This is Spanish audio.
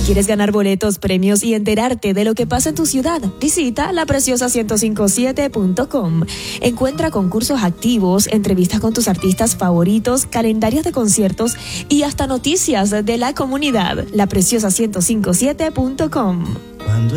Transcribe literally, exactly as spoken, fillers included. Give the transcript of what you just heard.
¿Quieres ganar boletos, premios y enterarte de lo que pasa en tu ciudad? Visita la preciosa ciento cincuenta y siete punto com. Encuentra concursos activos, entrevistas con tus artistas favoritos, calendarios de conciertos y hasta noticias de la comunidad. la preciosa ciento cincuenta y siete punto com.